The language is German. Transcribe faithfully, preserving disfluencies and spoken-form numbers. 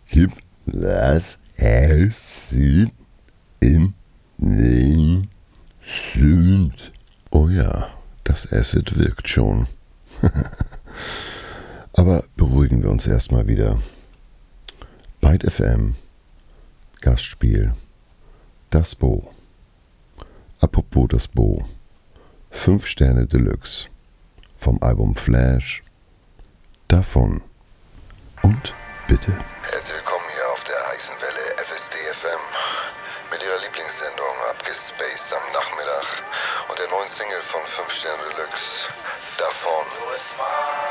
gibt das Acid in den Süd. Oh ja, das Acid wirkt schon. Aber beruhigen wir uns erstmal wieder. Byte F M, Gastspiel, das Bo. Apropos das Bo. Fünf Sterne Deluxe. Vom Album Flash. Davon. Und bitte. Herzlich willkommen hier auf der heißen Welle F S D F M mit ihrer Lieblingssendung abgespaced am Nachmittag und der neuen Single von fünf Sterne Deluxe. Davon.